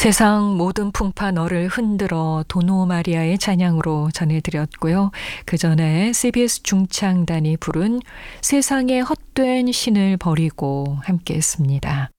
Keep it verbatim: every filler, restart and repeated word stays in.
세상 모든 풍파 너를 흔들어 도노 마리아의 찬양으로 전해드렸고요. 그 전에 씨비에스 중창단이 부른 세상의 헛된 신을 버리고 함께 했습니다.